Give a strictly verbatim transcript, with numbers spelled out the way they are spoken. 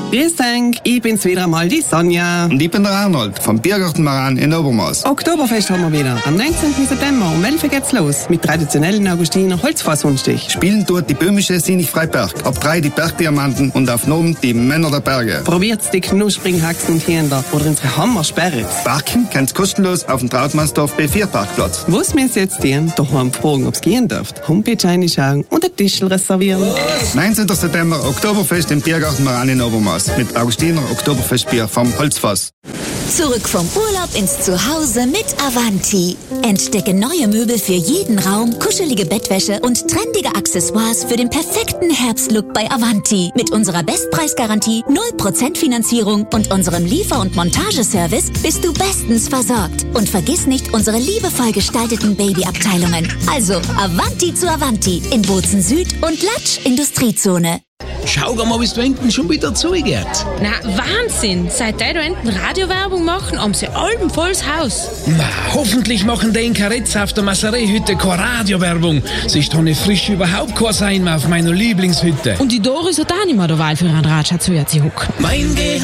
Grüß dich, ich bin's wieder einmal, die Sonja. Und ich bin der Arnold vom Biergarten Maran in Obermaß. Oktoberfest haben wir wieder. Am neunzehnten September um elf Uhr geht's los mit traditionellen Augustiner Holzfassrunstich. Spielen dort die böhmische Sinich Freiberg, ab drei die Bergdiamanten und auf Nomen die Männer der Berge. Probiert's die knusprigen Haxen und Händler oder unsere Hammersperre. Parken kannst kostenlos auf dem Trautmannsdorf B vier Parkplatz. Was müsst ihr jetzt tun? Daheim fragen, ob's gehen dürft. Homepage reinschauen und ein Tischl reservieren. neunzehnten September Oktoberfest im Biergarten Maran in Obermaß mit Augustiner Oktoberfestbier vom Holzfass. Zurück vom Urlaub ins Zuhause mit Avanti. Entdecke neue Möbel für jeden Raum, kuschelige Bettwäsche und trendige Accessoires für den perfekten Herbstlook bei Avanti. Mit unserer Bestpreisgarantie, null Prozent Finanzierung und unserem Liefer- und Montageservice bist du bestens versorgt. Und vergiss nicht unsere liebevoll gestalteten Babyabteilungen. Also Avanti zu Avanti in Bozen Süd und Latsch Industriezone. Schau mal, wie es da hinten schon wieder zugeht. Na, Wahnsinn! Seit die da hinten Radiowerbung machen, haben sie allem volles Haus. Na, hoffentlich machen die in Karetz auf der Masseré-Hütte keine Radiowerbung. Sonst habe ich frisch überhaupt kein Sein mehr auf meiner Lieblingshütte. Und die Doris hat auch nicht mehr derweil für einen Ratscher zu ihr zu hucken. Mein Ge